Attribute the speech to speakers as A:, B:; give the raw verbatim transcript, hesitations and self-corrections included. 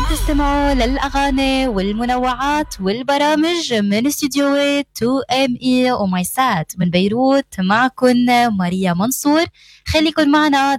A: تستمعوا للأغاني والمنوعات والبرامج من استديوهات تو إم إي ومايسات من بيروت. معكم ماريا منصور، خليكن معنا